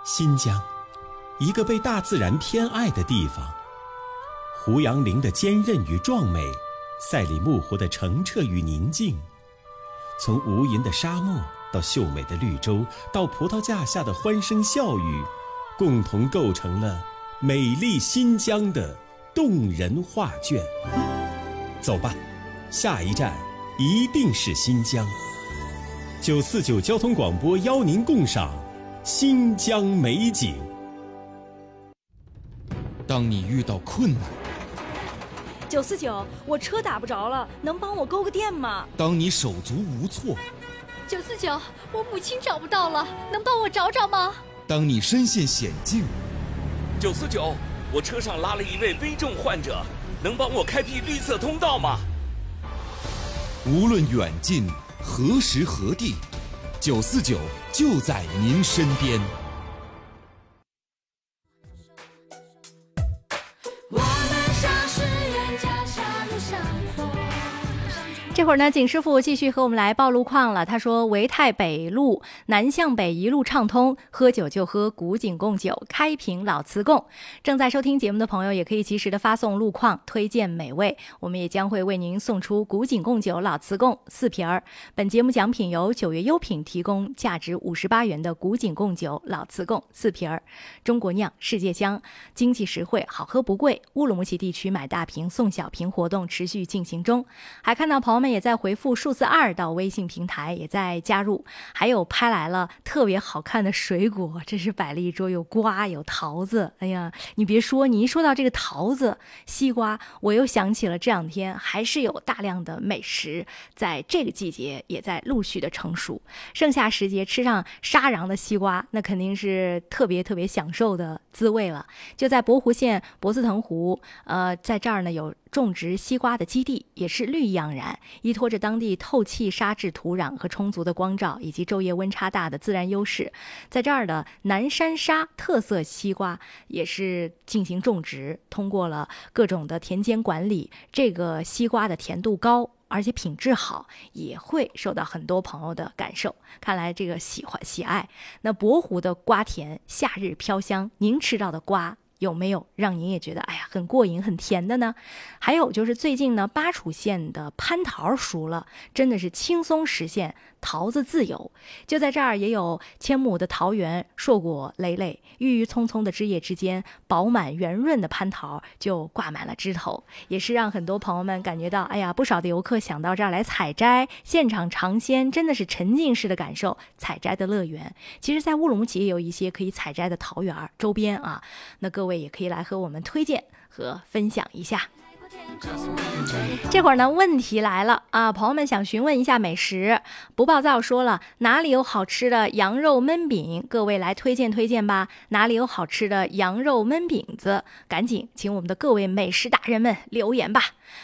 新疆，一个被大自然偏爱的地方。胡杨林的坚韧与壮美，赛里木湖的澄澈与宁静，从无垠的沙漠到秀美的绿洲，到葡萄架下的欢声笑语，共同构成了美丽新疆的动人画卷。走吧，下一站一定是新疆。949交通广播邀您共赏新疆美景。 当你遇到困难 ，949，我车打不着了，能帮我勾个电吗？ 当你手足无措 ，949，我母亲找不到了，能帮我找找吗？ 当你身陷险境 ，949，我车上拉了一位危重患者，能帮我开辟绿色通道吗？ 无论远近，何时何地，949就在您身边。 这会儿呢，景师傅继续和我们来报路况了。他说，维泰北路南向北一路畅通，喝酒就喝古井贡酒，开瓶老瓷贡。正在收听节目的朋友也可以及时的发送路况，推荐美味，我们也将会为您送出古井贡酒老瓷贡4瓶儿。本节目奖品由9月优品提供，价值58元的古井贡酒老瓷贡4瓶儿。中国酿，世界香，经济实惠，好喝不贵。乌鲁木齐地区买大瓶送小瓶活动持续进行中。还看到朋友们也在回复数字2到微信平台，也在加入，还有拍来了特别好看的水果，这是摆了一桌，有瓜有桃子。哎呀，你别说，你一说到这个桃子西瓜，我又想起了这两天还是有大量的美食在这个季节也在陆续的成熟。盛夏时节吃上沙瓤的西瓜，那肯定是特别特别享受的滋味了。就在博湖县博斯腾湖，在这儿呢有种植西瓜的基地，也是绿意盎然，依托着当地透气沙质土壤和充足的光照，以及昼夜温差大的自然优势，在这儿的南山沙特色西瓜也是进行种植，通过了各种的田间管理，这个西瓜的甜度高，而且品质好，也会受到很多朋友的感受。看来这个喜爱。那博湖的瓜田夏日飘香，您吃到的瓜有没有让您也觉得很过瘾很甜的呢？还有就是最近呢，巴楚县的蟠桃熟了，真的是轻松实现桃子自由。就在这儿也有千亩的桃园，硕果累累，郁郁葱葱的枝叶之间，饱满圆润的蟠桃就挂满了枝头，也是让很多朋友们感觉到不少的游客想到这儿来采摘，现场尝鲜，真的是沉浸式的感受采摘的乐园。其实在乌鲁木齐也有一些可以采摘的桃园周边啊，那各位也可以来和我们推荐和分享一下。这会儿呢，问题来了啊！朋友们想询问一下美食，不暴躁说了哪里有好吃的羊肉焖饼，各位来推荐推荐吧。哪里有好吃的羊肉焖饼子，赶紧请我们的各位美食达人们留言吧。